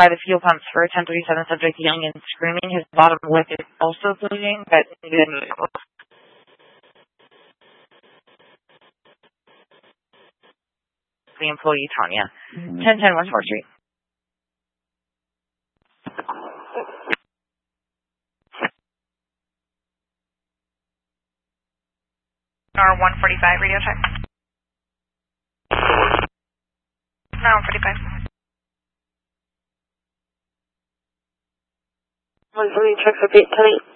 by the fuel pumps for a 1037 subject yelling and screaming. His bottom lip is also bleeding, but the employee, Tanya. 1010 West 4th Street. R145 radio check. No, 145. 140 check for 8 tonight.